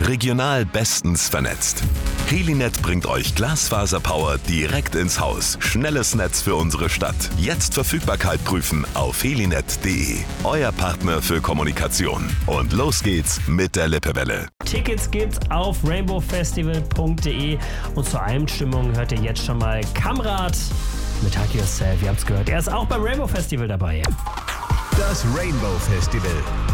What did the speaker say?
Regional bestens vernetzt. Helinet bringt euch Glasfaserpower direkt ins Haus. Schnelles Netz für unsere Stadt. Jetzt Verfügbarkeit prüfen auf helinet.de. Euer Partner für Kommunikation. Und los geht's mit der Lippewelle. Tickets gibt's auf rainbowfestival.de und zur Einstimmung hört ihr jetzt schon mal Kamrat mit Hug Yourself. Ihr habt's gehört. Er ist auch beim Rainbow Festival dabei. Das Rainbow Festival.